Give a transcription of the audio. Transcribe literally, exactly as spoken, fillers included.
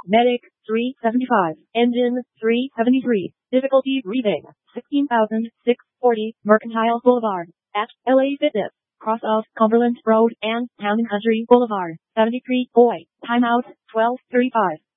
Medic, three seventy-five. Engine, three seventy-three. Difficulty breathing, sixteen thousand six hundred forty. Mercantile Boulevard, at L A Fitness. Cross of Cumberland Road and Town and Country Boulevard, seventy-three. Boy, timeout, twelve thirty-five.